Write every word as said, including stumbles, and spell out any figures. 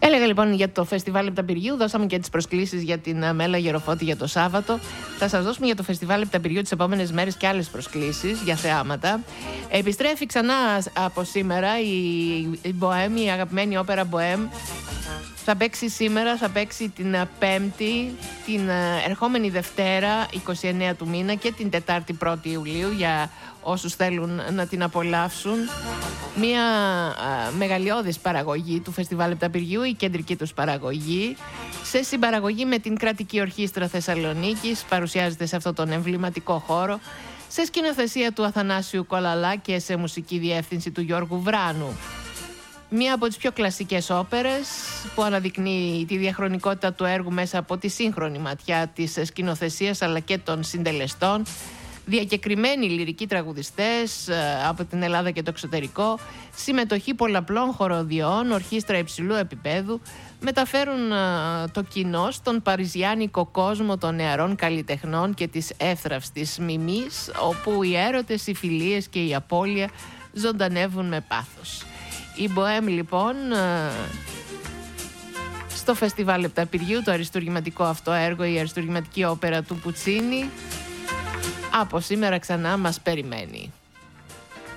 Έλεγα λοιπόν για το φεστιβάλ Επταπηριού, δώσαμε και τις προσκλήσεις για την Μέλα Γεροφώτη για το Σάββατο. Θα σας δώσουμε για το φεστιβάλ Επταπηριού τις επόμενες μέρες και άλλες προσκλήσεις για θεάματα. Επιστρέφει ξανά από σήμερα η Μποέμ, η αγαπημένη όπερα Μποέμ. Θα παίξει σήμερα, θα παίξει την Πέμπτη, την ερχόμενη Δευτέρα, είκοσι εννέα του μήνα, και την Τετάρτη πρώτη Ιουλίου για όσους θέλουν να την απολαύσουν. Μια α, μεγαλειώδης παραγωγή του Φεστιβάλ Επταπηριού, η κεντρική τους παραγωγή, σε συμπαραγωγή με την Κρατική Ορχήστρα Θεσσαλονίκης, παρουσιάζεται σε αυτόν τον εμβληματικό χώρο, σε σκηνοθεσία του Αθανάσιου Κολαλά και σε μουσική διεύθυνση του Γιώργου Βράνου. Μία από τις πιο κλασικές όπερες που αναδεικνύει τη διαχρονικότητα του έργου μέσα από τη σύγχρονη ματιά της σκηνοθεσίας αλλά και των συντελεστών. Διακεκριμένοι λυρικοί τραγουδιστές από την Ελλάδα και το εξωτερικό, συμμετοχή πολλαπλών χοροδιών, ορχήστρα υψηλού επίπεδου, μεταφέρουν το κοινό στον παριζιάνικο κόσμο των νεαρών καλλιτεχνών και της εύθραυστης μιμής, όπου οι έρωτες, οι φιλίες και η απώλεια ζωντανεύουν με πάθος. Η Μποέμ λοιπόν στο Φεστιβάλ Επταπηριού, το αριστουργηματικό αυτό έργο, η αριστουργηματική όπερα του Πουτσίνη, από σήμερα ξανά μας περιμένει.